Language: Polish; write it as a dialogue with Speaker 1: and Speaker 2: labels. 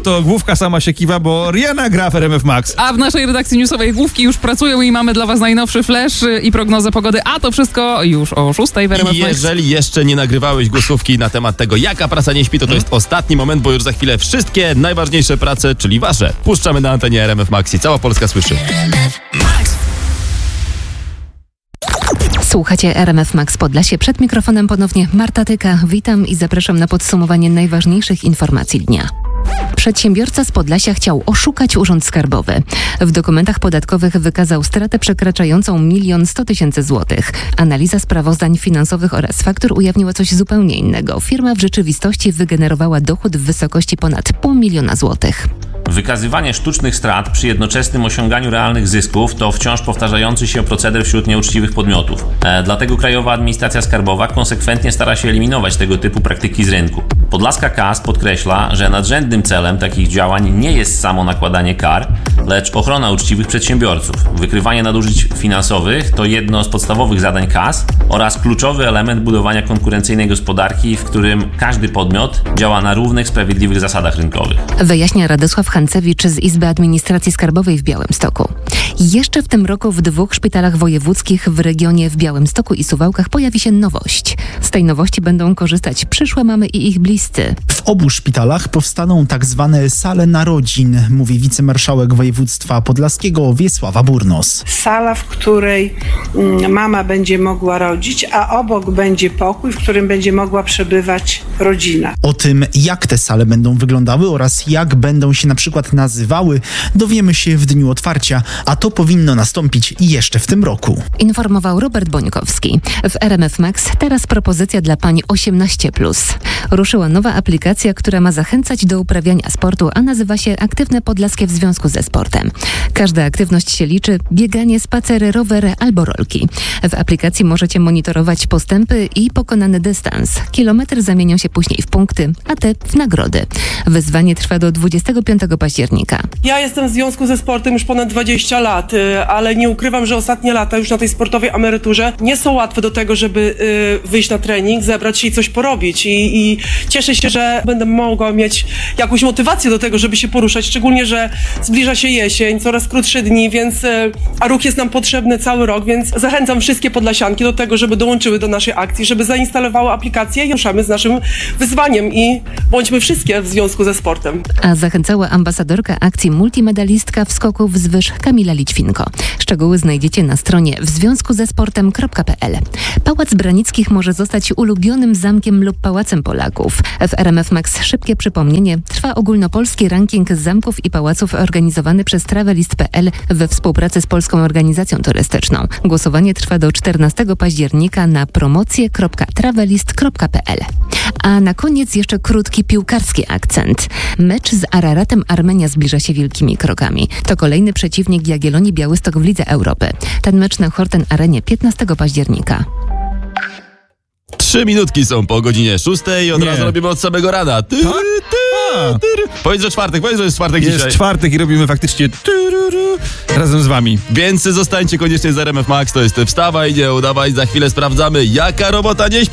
Speaker 1: to główka sama się kiwa, bo Rihanna gra w RMF Max.
Speaker 2: A w naszej redakcji newsowej główki już pracują i mamy dla was najnowszy flash i prognozę pogody, a to wszystko już o 6 w RMF Max.
Speaker 3: Jeżeli jeszcze nie nagrywałeś głosówki na temat tego, jaka praca nie śpi, to jest ostatni moment, bo już za chwilę wszystkie najważniejsze prace, czyli wasze, puszczamy na antenie RMF Max i cała Polska słyszy.
Speaker 4: Słuchacie RMF Max Podlasie. Przed mikrofonem ponownie Marta Tyka. Witam i zapraszam na podsumowanie najważniejszych informacji dnia. Przedsiębiorca z Podlasia chciał oszukać Urząd Skarbowy. W dokumentach podatkowych wykazał stratę przekraczającą 1 100 000 złotych. Analiza sprawozdań finansowych oraz faktur ujawniła coś zupełnie innego. Firma w rzeczywistości wygenerowała dochód w wysokości ponad 500 000 złotych.
Speaker 5: Wykazywanie sztucznych strat przy jednoczesnym osiąganiu realnych zysków to wciąż powtarzający się proceder wśród nieuczciwych podmiotów. Dlatego Krajowa Administracja Skarbowa konsekwentnie stara się eliminować tego typu praktyki z rynku. Podlaska KAS podkreśla, że nadrzędnym celem takich działań nie jest samo nakładanie kar, lecz ochrona uczciwych przedsiębiorców. Wykrywanie nadużyć finansowych to jedno z podstawowych zadań KAS oraz kluczowy element budowania konkurencyjnej gospodarki, w którym każdy podmiot działa na równych, sprawiedliwych zasadach rynkowych.
Speaker 4: Wyjaśnia Radosław Hancewicz z Izby Administracji Skarbowej w Białymstoku. Jeszcze w tym roku w 2 szpitalach wojewódzkich w regionie w Białymstoku i Suwałkach pojawi się nowość. Z tej nowości będą korzystać przyszłe mamy i ich bliscy.
Speaker 6: W obu szpitalach powstaną tak zwane sale narodzin, mówi wicemarszałek województwa podlaskiego Wiesława Burnos.
Speaker 7: Sala, w której mama będzie mogła rodzić, a obok będzie pokój, w którym będzie mogła przebywać rodzina.
Speaker 6: O tym, jak te sale będą wyglądały oraz jak będą się na przykład nazywały, dowiemy się w dniu otwarcia, a to powinno nastąpić jeszcze w tym roku.
Speaker 4: Informował Robert Bońkowski. W RMF Max teraz propozycja dla pań 18+. Ruszyła nowa aplikacja, która ma zachęcać do uprawiania sportu, a nazywa się Aktywne Podlaskie w związku ze sportem. Każda aktywność się liczy, bieganie, spacery, rowery albo rolki. W aplikacji możecie monitorować postępy i pokonany dystans. Kilometry zamienią się później w punkty, a te w nagrody. Wyzwanie trwa do 25 października.
Speaker 8: Ja jestem w związku ze sportem już ponad 20 lat, ale nie ukrywam, że ostatnie lata już na tej sportowej emeryturze nie są łatwe do tego, żeby wyjść na trening, zebrać się i coś porobić. I cieszę się, że będę mogła mieć jakąś motywację do tego, żeby się poruszać, szczególnie, że zbliża się jesień, coraz krótsze dni, a ruch jest nam potrzebny cały rok, więc zachęcam wszystkie podlasianki do tego, żeby dołączyły do naszej akcji, żeby zainstalowały aplikację i ruszamy z naszym wyzwaniem i bądźmy wszystkie w związku ze sportem.
Speaker 4: A zachęcała ambasadorka akcji multimedalistka w skoku wzwyż Kamila Lićwinko. Szczegóły znajdziecie na stronie wzwiązkuzesportem.pl. Pałac Branickich może zostać ulubionym zamkiem lub pałacem Polaków. W RMF Max szybkie przypomnienie. Trwa ogólnopolski ranking zamków i pałaców organizowany przez Travelist.pl we współpracy z Polską Organizacją Turystyczną. Głosowanie trwa do 14 października na promocje.travelist.pl. A na koniec jeszcze krótki piłkarski akcent. Mecz z Araratem Armenia zbliża się wielkimi krokami. To kolejny przeciwnik Jagiellonii Białystok w Lidze Europy. Ten mecz na Horten Arenie 15 października.
Speaker 3: 3 minutki są po godzinie 6 i od razu robimy od samego rana. Powiedz, że czwartek, powiedz, że jest czwartek dzisiaj.
Speaker 1: Jest czwartek i robimy faktycznie razem z wami.
Speaker 3: Więc zostańcie koniecznie z RMF Max, to jest wstawaj, nie udawaj, za chwilę sprawdzamy, jaka robota nie śpi.